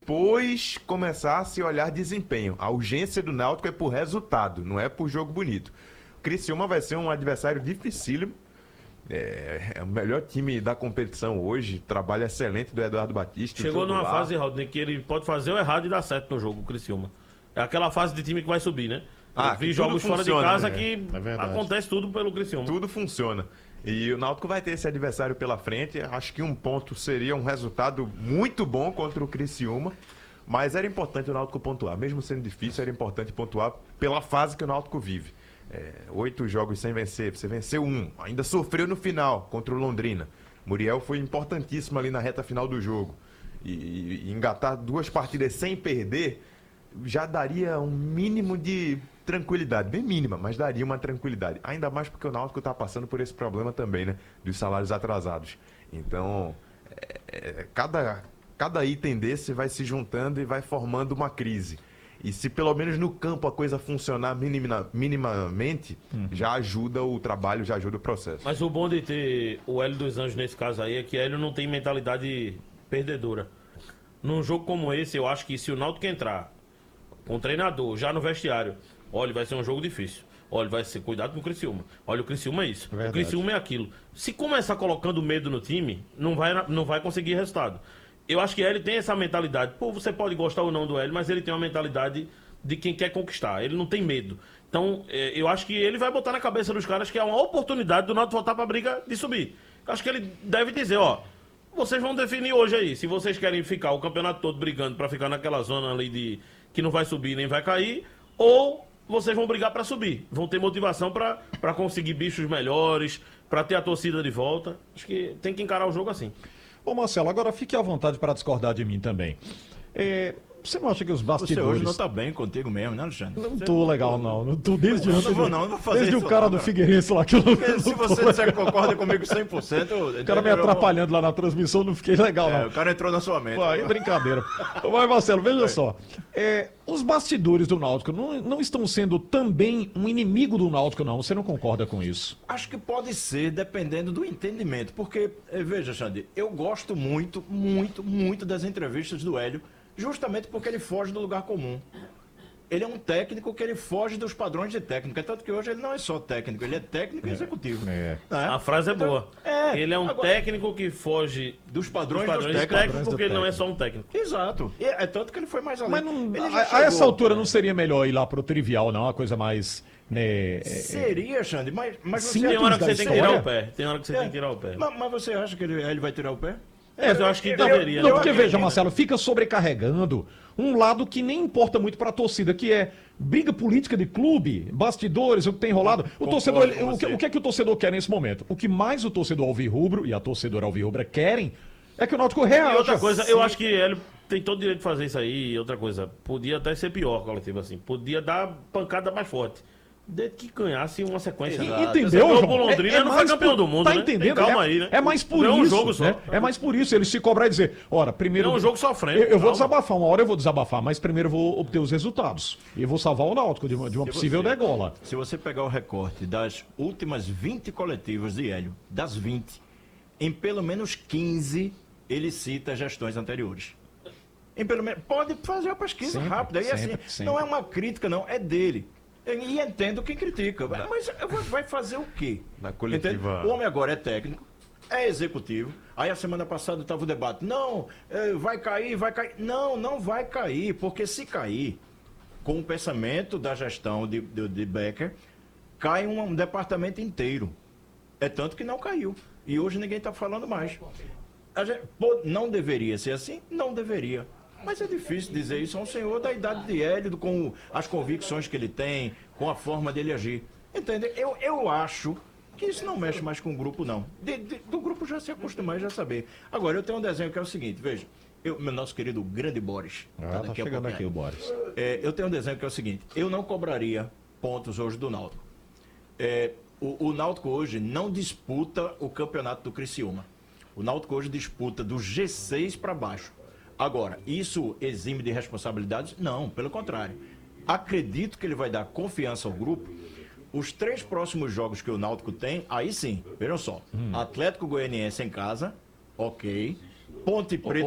depois começar a se olhar desempenho. A urgência do Náutico é por resultado, não é por jogo bonito. O Criciúma vai ser um adversário dificílimo. É o melhor time da competição hoje. Trabalho excelente do Eduardo Batista. Chegou numa fase, Rodney, que ele pode fazer o errado e dar certo no jogo, o Criciúma. É aquela fase de time que vai subir, né? Eu vi jogos fora de casa que acontece tudo pelo Criciúma. Tudo funciona. E o Náutico vai ter esse adversário pela frente. Acho que um ponto seria um resultado muito bom contra o Criciúma. Mas era importante o Náutico pontuar. Mesmo sendo difícil, era importante pontuar pela fase que o Náutico vive. 8 jogos sem vencer, você venceu 1. Ainda sofreu no final contra o Londrina. Muriel foi importantíssimo ali na reta final do jogo. E engatar 2 partidas sem perder já daria um mínimo de tranquilidade, bem mínima, mas daria uma tranquilidade. Ainda mais porque o Náutico está passando por esse problema também, né? Dos salários atrasados. Então, cada item desse vai se juntando e vai formando uma crise. E se pelo menos no campo a coisa funcionar minimamente, já ajuda o trabalho, já ajuda o processo. Mas o bom de ter o Hélio dos Anjos nesse caso aí é que Hélio não tem mentalidade perdedora. Num jogo como esse, eu acho que se o Náutico entrar com o treinador, já no vestiário, olha, vai ser um jogo difícil. Olha, vai ser cuidado com o Criciúma. Olha, o Criciúma é isso. Verdade. O Criciúma é aquilo. Se começar colocando medo no time, não vai conseguir resultado. Eu acho que ele tem essa mentalidade. Pô, você pode gostar ou não do Hélio, mas ele tem uma mentalidade de quem quer conquistar. Ele não tem medo. Então, eu acho que ele vai botar na cabeça dos caras que é uma oportunidade do Náutico voltar pra briga de subir. Eu acho que ele deve dizer, ó, vocês vão definir hoje aí. Se vocês querem ficar o campeonato todo brigando pra ficar naquela zona ali de que não vai subir nem vai cair, ou vocês vão brigar pra subir. Vão ter motivação pra conseguir bichos melhores, pra ter a torcida de volta. Acho que tem que encarar o jogo assim. Ô Marcelo, agora fique à vontade para discordar de mim também. Você não acha que os bastidores... Você hoje não tá bem contigo mesmo, né, Alexandre? Não tô legal, não. Não tô desde antes. Não vou fazer desde isso. O cara não, do Figueirense lá que eu não se você disser que concorda comigo 100%... O cara me atrapalhando lá na transmissão, não fiquei legal, não. O cara entrou na sua mente. Aí, brincadeira. Mas, Marcelo, veja só. Os bastidores do Náutico não estão sendo também um inimigo do Náutico, não? Você não concorda com isso? Acho que pode ser, dependendo do entendimento. Porque, veja, Xande, eu gosto muito, muito, muito das entrevistas do Hélio, justamente porque ele foge do lugar comum. Ele é um técnico que ele foge dos padrões de técnico. É tanto que hoje ele não é só técnico, ele é técnico e executivo. A frase é boa. Ele é um técnico que foge dos padrões de técnico porque ele não é só um técnico. Exato. É tanto que ele foi mais além. Mas não, a essa altura não seria melhor ir lá pro trivial, não? Uma coisa mais... Seria, Xande, mas você... Tem hora que você tem que tirar o pé. Tem hora que você tem que tirar o pé. Mas você acha que ele vai tirar o pé? Mas eu acho que deveria. Não, porque veja, Marcelo, fica sobrecarregando um lado que nem importa muito para a torcida, que é briga política de clube, bastidores, o que tem rolado. O torcedor, o que é que o torcedor quer nesse momento? O que mais o torcedor alvirrubro e a torcedora alvirrubra querem é que o Náutico reaja. E outra coisa, eu acho que ele tem todo o direito de fazer isso aí. E outra coisa, podia até ser pior, coletivo assim. Podia dar pancada mais forte. Desde que ganhasse uma sequência. Entendeu, João? O Londrina não foi campeão do mundo, tá né? entendendo? Calma aí, né? É mais por não isso. É um jogo só. Né? É mais por isso. Ele se cobrar e dizer, ora, primeiro... É um jogo sofrendo. Eu vou desabafar, uma hora eu vou desabafar, mas primeiro eu vou obter os resultados. E vou salvar o Náutico de uma possível degola. Se você pegar o recorte das últimas 20 coletivas de Hélio, das 20, em pelo menos 15 ele cita gestões anteriores. Em pelo menos, pode fazer uma pesquisa rápida. E assim, não é uma crítica, não, é dele. E entendo quem critica. Mas vai fazer o quê? Na coletiva. Entende? O homem agora é técnico, é executivo. Aí a semana passada estava o debate. Não, vai cair, vai cair. Não, não vai cair, porque se cair, com o pensamento da gestão de Becker, cai um departamento inteiro. É tanto que não caiu. E hoje ninguém está falando mais. Não deveria ser assim? Não deveria. Mas é difícil dizer isso a um senhor da idade de Hélio, com as convicções que ele tem, com a forma dele agir. Entende? Eu acho que isso não mexe mais com o grupo, não. Do grupo já se acostumar, já saber. Agora, eu tenho um desenho que é o seguinte, veja. Meu nosso querido grande Boris. Tá chegando aqui o Boris. Eu tenho um desenho que é o seguinte, eu não cobraria pontos hoje do Náutico. O Náutico hoje não disputa o campeonato do Criciúma. O Náutico hoje disputa do G6 para baixo. Agora, isso exime de responsabilidades? Não, pelo contrário. Acredito que ele vai dar confiança ao grupo. Os 3 próximos jogos que o Náutico tem, aí sim, vejam só. Atlético Goianiense em casa, ok. Ponte Preta...